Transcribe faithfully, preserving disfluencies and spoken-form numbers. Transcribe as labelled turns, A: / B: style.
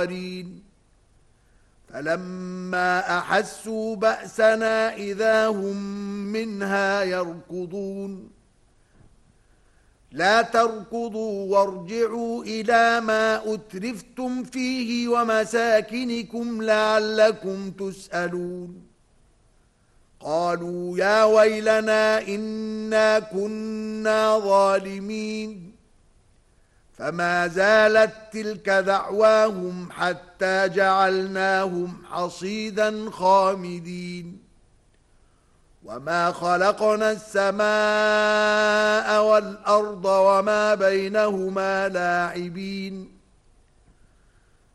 A: فلما أحسوا بأسنا إذا هم منها يركضون لا تركضوا وارجعوا إلى ما أترفتم فيه ومساكنكم لعلكم تسألون قالوا يا ويلنا إنا كنا ظالمين فما زالت تلك دعواهم حتى جعلناهم حصيدا خامدين وما خلقنا السماء والأرض وما بينهما لاعبين